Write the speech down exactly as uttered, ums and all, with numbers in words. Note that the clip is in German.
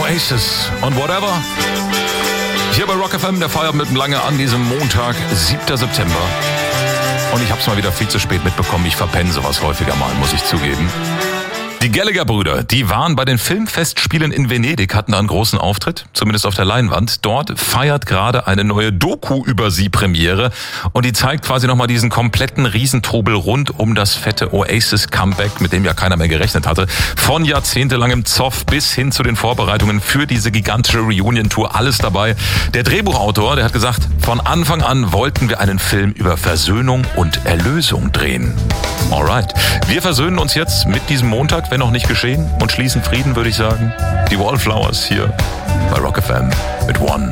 Oasis und Whatever. Hier bei Rock F M, der Feierabend mit Lange an diesem Montag, siebter September. Und ich hab's mal wieder viel zu spät mitbekommen. Ich verpenne sowas häufiger mal, muss ich zugeben. Die Gallagher-Brüder, die waren bei den Filmfestspielen in Venedig, hatten da einen großen Auftritt, zumindest auf der Leinwand. Dort feiert gerade eine neue Doku über sie Premiere und die zeigt quasi nochmal diesen kompletten Riesentrubel rund um das fette Oasis-Comeback, mit dem ja keiner mehr gerechnet hatte. Von jahrzehntelangem Zoff bis hin zu den Vorbereitungen für diese gigantische Reunion-Tour, alles dabei. Der Drehbuchautor, der hat gesagt, von Anfang an wollten wir einen Film über Versöhnung und Erlösung drehen. Alright, wir versöhnen uns jetzt mit diesem Montag, wenn noch nicht geschehen, und schließen Frieden, würde ich sagen. Die Wallflowers hier bei Rock F M mit One.